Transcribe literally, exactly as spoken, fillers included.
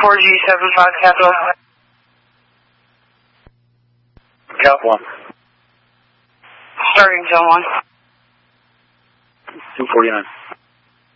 four G seven five Capital. Cap one. Starting zone one. two forty-nine.